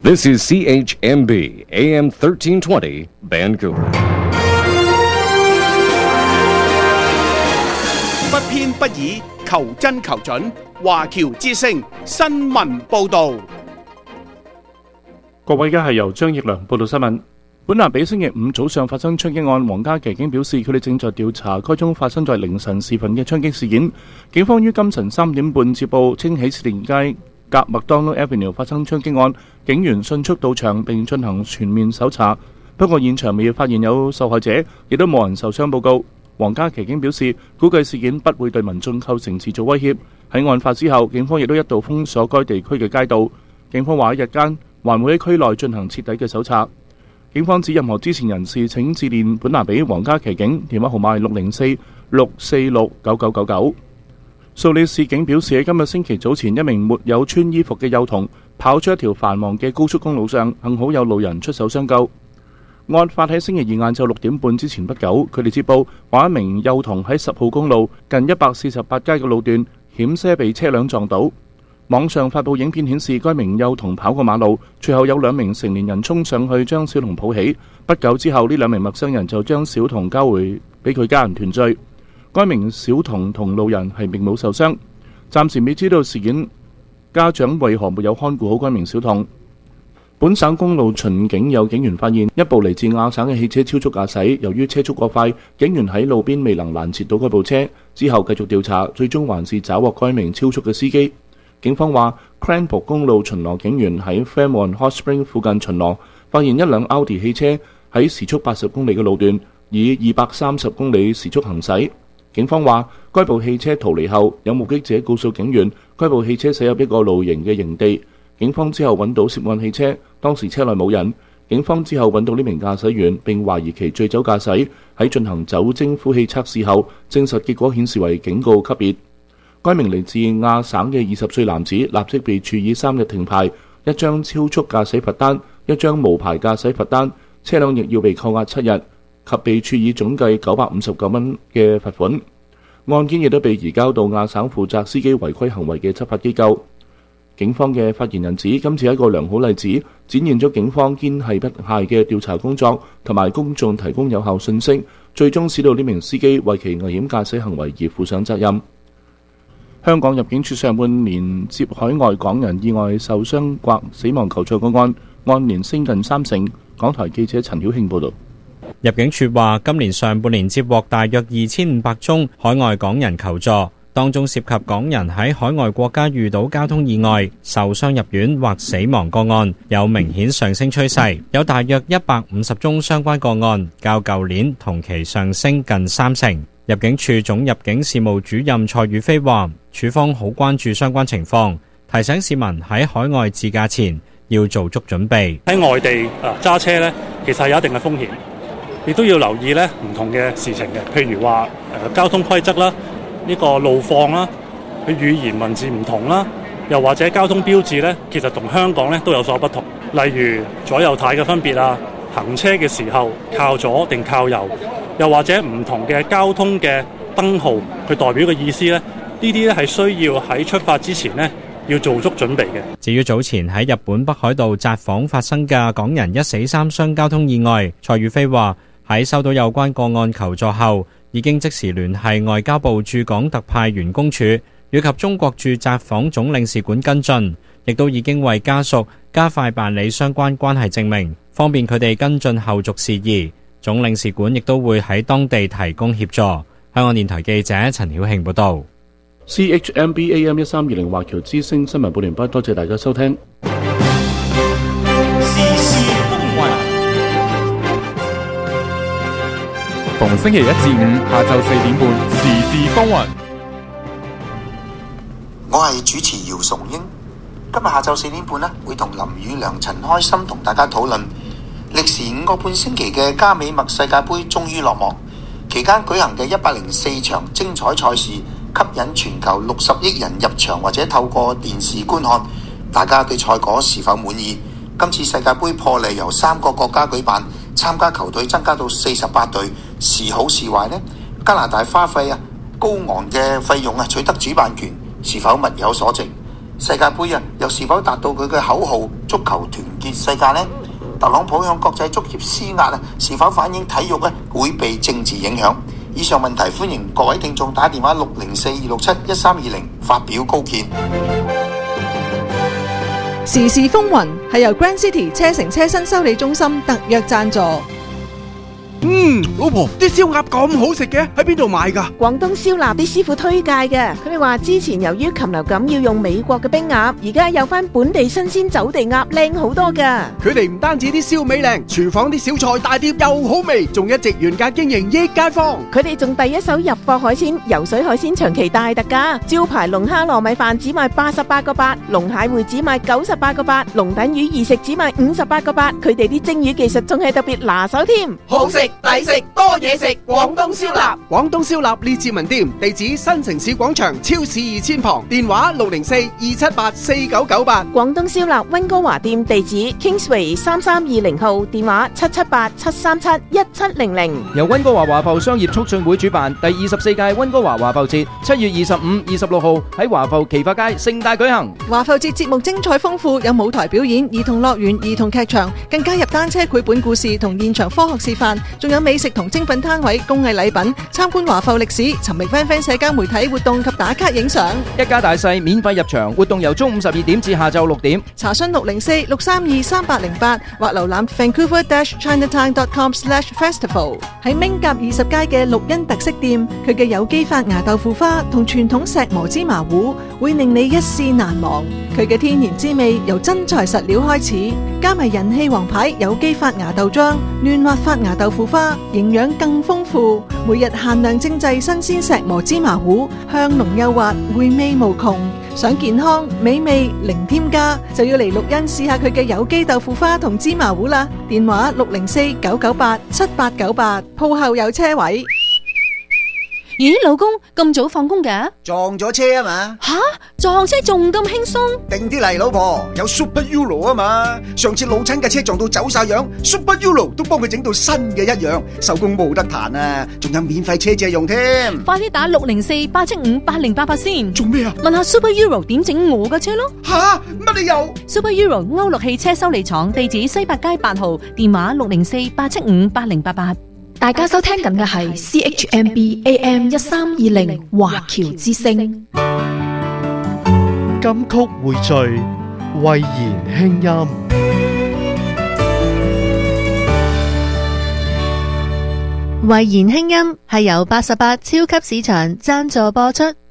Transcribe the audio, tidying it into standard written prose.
This is CHMB AM 1320 Vancouver。 不偏不倚，求真求準。華僑之聲新聞報導。 各位，而家係由張奕良報道新聞。本南比星期五早上發生槍擊案，皇家騎警表示佢哋正在調查該宗發生在凌晨時分嘅槍擊事件。警方於今晨3點半接報，稱喜士連街隔麥當勞 Avenue 發生槍擊案，警員迅速到場並進行全面搜查。不過現場未發現有受害者，亦都冇人受傷報告。皇家騎警表示，估計事件不會對民眾構成持續威脅。喺案發之後，警方亦都一度封鎖該地區嘅街道。警方話日間還會喺區內進行徹底嘅搜查。警方指任何知情人士請致電本拿比皇家騎警，電話號碼係604-646-9999。素里市警表示，喺今日星期早前，一名沒有穿衣服嘅幼童跑出一條繁忙嘅高速公路上，幸好有路人出手相救。案發喺星期二晏晝6點半之前不久，佢哋接報話一名幼童喺10號公路近148街嘅路段險些被車輛撞倒。網上發布影片顯示，該名幼童跑過馬路，隨後有2名成年人衝上去將小童抱起。不久之後，呢2名陌生人就將小童交回俾佢家人團聚。該名小童同路人係並冇受傷。暫時未知道事件家長為何沒有看顧好該名小童。本省公路巡警有警員發現一部嚟自亞省嘅汽車超速駕駛，由於車速過快，警員喺路邊未能攔截到該部車，之後繼續調查，最終還是抓獲該名超速嘅司機。警方話 Cranbrook 公路巡邏警員喺 Fairmont Hot Spring 附近巡邏，發現一輛奧迪汽車喺時速80公里嘅路段以230公里時速行駛。警方話該部汽車逃離後，有目擊者告訴警員該部汽車駛入一個露營嘅營地。警方之後揾到涉案汽車，當時車內冇人。警方之後揾到呢名駕駛員並懷疑其醉酒駕駛，喺進行酒精呼氣測試後，證實結果顯示為警告級別。該名嚟自亞省嘅20歲男子立即被處以3日停牌、1張超速駕駛罰單、1張無牌駕駛罰單，車輛亦要被扣押7日，及被處以總計959蚊嘅罰款。案件亦都被移交到亞省負責司機違規行為嘅執法機構。警方嘅發言人指，今次係一個良好例子，展現咗警方堅毅不懈嘅調查工作，同埋公眾提供有效信息，最終使到呢名司機為其危險駕駛行為而負上責任。香港入境處上半年接海外港人意外受傷或死亡求助個案，按年升近30%。港台記者陳曉慶報導。 入境處話，今年上半年接獲大約2500宗海外港人求助，當中涉及港人喺海外國家遇到交通意外、受傷入院或死亡個案，有明顯上升趨勢，有大約150宗相關個案，較舊年同期上升近30%。入境處總入境事務主任蔡宇飛話，處方好關注相關情況，提醒市民喺海外自駕前要做足準備。 喺外地揸車呢，其實有一定嘅風險，亦都要留意呢唔同嘅事情嘅，譬如話交通規則啦，呢個路況啦，佢語言文字唔同啦，又或者交通標誌呢，其實同香港呢都有所不同，例如左右軚嘅分別啊，行車嘅時候靠左定靠右，又或者唔同嘅交通嘅燈號，佢代表嘅意思呢，呢啲咧係需要喺出發之前呢要做足準備嘅。 至於早前喺日本北海道札幌發生嘅港人1死3傷交通意外，蔡宇飛話喺收到有關個案求助後，已經即時聯繫外交部駐港特派員公署以及中國駐札幌總領事館跟進，亦都已經為家屬加快辦理相關關係證明，方便佢哋跟進後續事宜。總領事館亦都會喺當地提供協助。香港電台記者陳曉慶報道。 CHMB AM 1320華僑之聲新聞報完畢，多謝大家收聽。 時事風雲，逢星期1至5下晝4點半，時事風雲。 我係主持姚崇英，今日下晝4點半呢，會同林宇良、陳開心同大家討論歷時5個半星期嘅加美墨世界盃終於落幕，期間舉行嘅104場精彩賽事，吸引全球60億人入場或者透過電視觀看，大家對賽果是否滿意？今次世界盃破例由3個國家舉辦，參加球隊增加到48隊，是好是壞呢？加拿大花費高昂嘅費用取得主辦權，是否物有所值？ 世界盃又是否達到佢嘅口號足球團結世界呢？特朗普向國際足協施壓是否反映體育會被政治影響？以上問題歡迎各位聽眾打電話604-267-1320發表高見。 時事風雲係由 Grand City 車城車身修理中心特約贊助。 老婆，啲燒鴨咁好食嘅，喺邊度買㗎？ 廣東燒臘啲師傅推介嘅，佢哋話之前由於禽流感要用美國嘅冰鴨，而家有翻本地新鮮走地鴨靚好多㗎。 佢哋唔單止啲燒味靚，廚房啲小菜大碟又好味，仲一直原價經營益街坊。 佢哋仲第一手入貨海鮮，游水海鮮長期大特價，招牌龍蝦糯米飯只賣88個8，龍蟹會只賣98個8，龍躉魚二食只賣58個8。佢哋啲蒸魚技術仲係特別拿手添， 好食抵食多嘢食，廣東燒臘。廣東燒臘列治文店，地址新城市廣場超市2000旁，電話604-278-4998。 廣東燒臘溫哥華店地址 Kingsway 3320號，電話778-737-1700。 由溫哥華華埠商業促進會主辦第24屆溫哥華華埠節，7月25、26號喺華埠奇發街盛大舉行。 華埠節節目精彩豐富，有舞台表演、兒童樂園、兒童劇場，更加入單車繪本故事同現場科學示範，仲有美食同精品攤位、工藝禮品，參觀華埠歷史，尋覓 FanFan 社交媒體活動及打卡影相。 一家大細免費入場，活動由中午12點至下晝6點。 查詢604-632-3808或瀏覽 Vancouver-Chinatown.com/festival。喺明甲20街嘅綠茵特色店，佢嘅有機發芽豆腐花同傳統石磨芝麻糊會令你一試難忘。佢嘅天然滋味由真材實料開始，加埋人氣王牌有機發芽豆漿、嫩滑發芽豆腐花，營養更豐富。每日限量精製新鮮石磨芝麻糊，香濃幼滑，回味無窮。想健康美味零添加，就要嚟綠茵試下佢嘅有機豆腐花同芝麻糊啦。電話604-998-7898，鋪後有車位。 咦，老公咁早放工㗎？ 撞咗車啊嘛！ 吓，撞車仲咁輕鬆？ 定啲嚟，老婆，有 Super Euro 啊嘛！上次老親嘅車撞到走晒樣 ，Super Euro 都幫佢整到新嘅一樣，手工冇得彈啊！仲有免費車借用添。 快啲打604-875-8088先。 做咩啊？ 問下 Super Euro 點整我嘅車咯。 吓，乜你又 ？Super Euro 歐陸汽車修理廠，地址西八街8號，電話604-875-8088。大家收聽緊嘅係 CHMB AM 1320華僑之聲。 金曲匯聚，慧言輕音。 慧言輕音係由88超級市場贊助播出。